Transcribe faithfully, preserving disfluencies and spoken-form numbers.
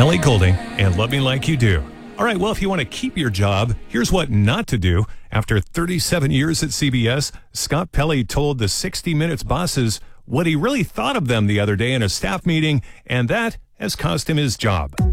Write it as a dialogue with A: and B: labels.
A: Ellie Goulding and Love Me Like You Do. All right, well, if you want to keep your job, here's what not to do. After thirty-seven years at C B S, Scott Pelley told the sixty minutes bosses what he really thought of them the other day in a staff meeting, and that has cost him his job.